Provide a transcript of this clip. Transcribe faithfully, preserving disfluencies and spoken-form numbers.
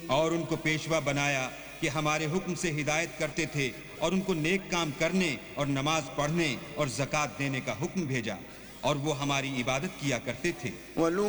और उनको पेशवा बनाया कि हमारे हुक्म से हिदायत करते थे और उनको नेक काम करने और नमाज पढ़ने और ज़कात देने का हुक्म भेजा और वो हमारी इबादत किया करते थे।